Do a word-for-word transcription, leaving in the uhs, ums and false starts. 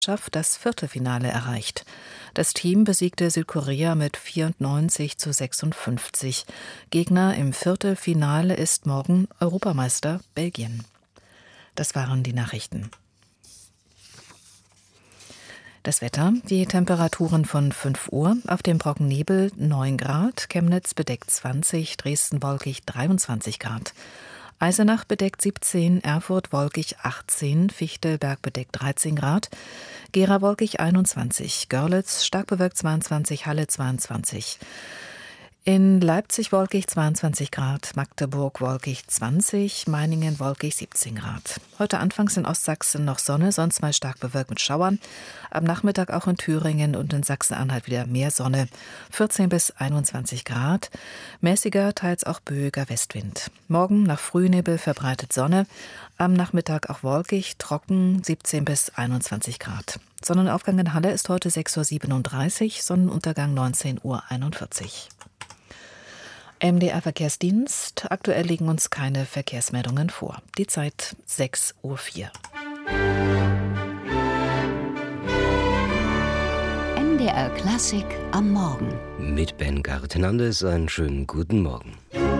das Viertelfinale erreicht. Das Team besiegte Südkorea mit vierundneunzig zu sechsundfünfzig. Gegner im Viertelfinale ist morgen Europameister Belgien. Das waren die Nachrichten. Das Wetter, die Temperaturen von fünf Uhr, auf dem Brockennebel neun Grad, Chemnitz bedeckt zwanzig, Dresden wolkig dreiundzwanzig Grad. Eisenach bedeckt siebzehn, Erfurt wolkig achtzehn, Fichtelberg bedeckt dreizehn Grad, Gera wolkig einundzwanzig, Görlitz stark bewölkt zweiundzwanzig, Halle zweiundzwanzig. In Leipzig wolkig zweiundzwanzig Grad, Magdeburg wolkig zwanzig, Meiningen wolkig siebzehn Grad. Heute anfangs in Ostsachsen noch Sonne, sonst mal stark bewölkt mit Schauern. Am Nachmittag auch in Thüringen und in Sachsen-Anhalt wieder mehr Sonne, vierzehn bis einundzwanzig Grad. Mäßiger, teils auch böiger Westwind. Morgen nach Frühnebel verbreitet Sonne, am Nachmittag auch wolkig, trocken, siebzehn bis einundzwanzig Grad. Sonnenaufgang in Halle ist heute sechs Uhr siebenunddreißig, Sonnenuntergang neunzehn Uhr einundvierzig. M D R Verkehrsdienst. Aktuell liegen uns keine Verkehrsmeldungen vor. Die Zeit sechs Uhr vier. M D R Klassik am Morgen. Mit Ben Gartenandes einen schönen guten Morgen.